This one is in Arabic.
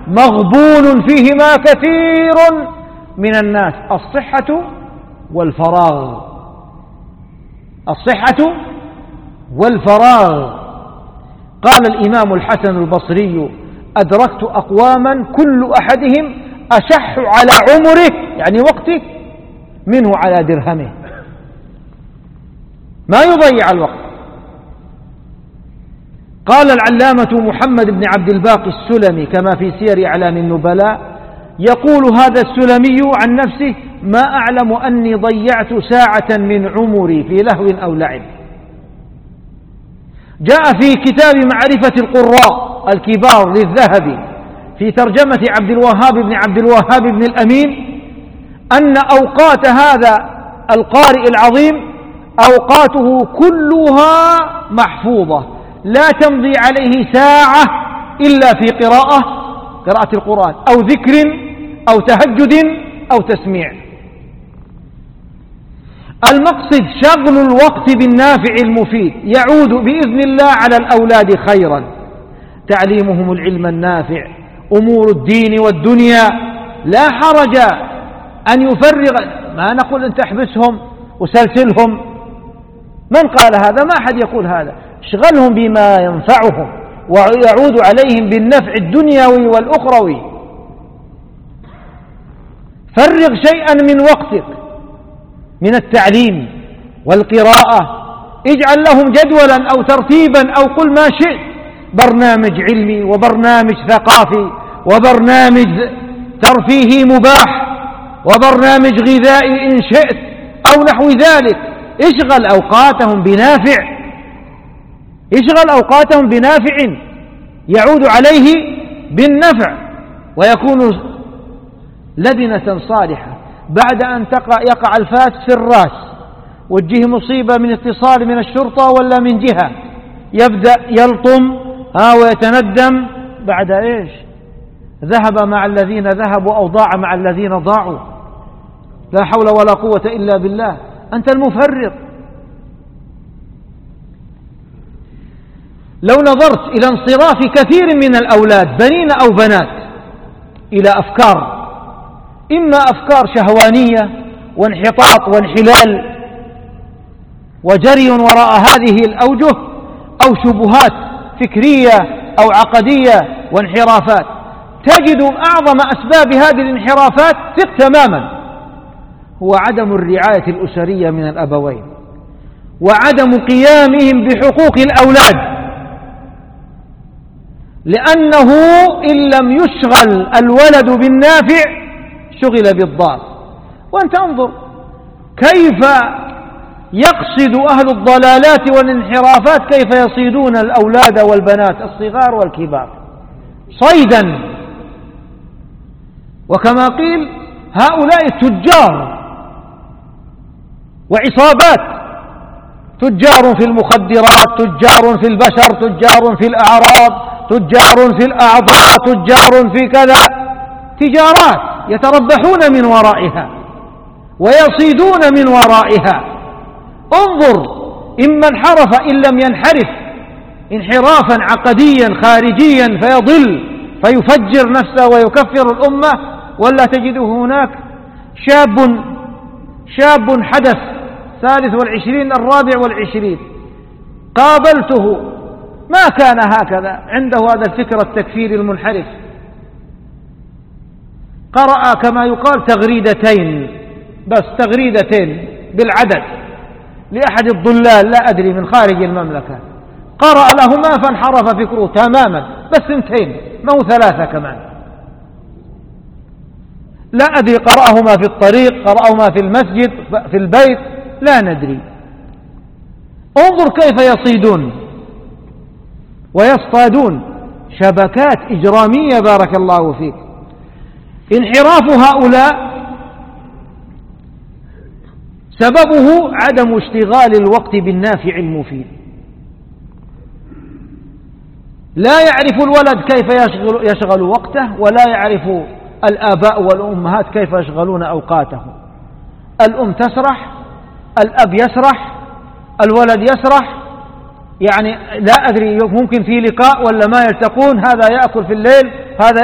مغبون فيهما كثير من الناس: الصحة والفراغ. الصحة والفراغ. قال الإمام الحسن البصري: أدركت أقواما كل أحدهم أشح على عمره، يعني وقته، منه على درهمه، ما يضيع الوقت. قال العلامة محمد بن عبد الباقي السلمي كما في سير أعلام النبلاء، يقول هذا السلمي عن نفسه: ما أعلم أني ضيعت ساعة من عمري في لهو أو لعب. جاء في كتاب معرفة القراء الكبار للذهبي في ترجمة عبد الوهاب بن عبد الوهاب بن الأمين أن أوقات هذا القارئ العظيم أوقاته كلها محفوظة، لا تمضي عليه ساعة إلا في قراءة القرآن أو ذكر أو تهجد أو تسميع. المقصد شغل الوقت بالنافع المفيد يعود بإذن الله على الأولاد خيرا، تعليمهم العلم النافع، أمور الدين والدنيا. لا حرج أن يفرغ، ما نقول أن تحبسهم وسلسلهم، من قال هذا؟ ما أحد يقول هذا. اشغلهم بما ينفعهم ويعود عليهم بالنفع الدنيوي والأخروي. فرغ شيئا من وقتك من التعليم والقراءة، اجعل لهم جدولا أو ترتيبا أو قل ما شئت، برنامج علمي وبرنامج ثقافي وبرنامج ترفيهي مباح وبرنامج غذائي إن شئت أو نحو ذلك. اشغل أوقاتهم بنافع، اشغل أوقاتهم بنافع يعود عليه بالنفع ويكون لبنة صالحة. بعد أن يقع الفات في الرأس وتجيه مصيبة من اتصال من الشرطة ولا من جهة، يبدأ يلطم ويتندم بعد إيش؟ ذهب مع الذين ذهبوا أو ضاع مع الذين ضاعوا. لا حول ولا قوة إلا بالله. أنت المفرط. لو نظرت إلى انصراف كثير من الأولاد بنين أو بنات إلى أفكار، إما أفكار شهوانية وانحطاط وانحلال وجري وراء هذه الأوجه، أو شبهات فكرية أو عقدية وانحرافات، تجد أعظم أسباب هذه الانحرافات ثق تماما هو عدم الرعاية الأسرية من الأبوين وعدم قيامهم بحقوق الأولاد. لأنه إن لم يشغل الولد بالنافع شغل بالضار. وأنت انظر كيف يقصد أهل الضلالات والانحرافات، كيف يصيدون الأولاد والبنات الصغار والكبار صيدا. وكما قيل هؤلاء تجار وعصابات، تجار في المخدرات، تجار في البشر، تجار في الأعراض، تجار في الأعضاء، تجار في كذا، تجارات يتربحون من ورائها ويصيدون من ورائها. انظر إما انحرف إن لم ينحرف انحرافا عقديا خارجيا فيضل فيفجر نفسه ويكفر الأمة، ولا تجده هناك شاب حدث 23 24 قابلته ما كان هكذا، عنده هذا الفكر التكفيري المنحرف، قرأ كما يقال تغريدتين، بس تغريدتين بالعدد لأحد الضلال لا أدري من خارج المملكة، قرأ لهما فانحرف فكره تماما، بس 2 ما هو 3 كمان، لا أدري قرأهما في الطريق، قرأهما في المسجد، في البيت، لا ندري. انظر كيف يصيدون ويصطادون، شبكات إجرامية بارك الله فيك. انحراف هؤلاء سببه عدم اشتغال الوقت بالنافع المفيد. لا يعرف الولد كيف يشغل وقته، ولا يعرف الآباء والأمهات كيف يشغلون أوقاتهم. الأم تسرح، الأب يسرح، الولد يسرح، يعني لا أدري ممكن في لقاء ولا ما يلتقون، هذا يأكل في الليل، هذا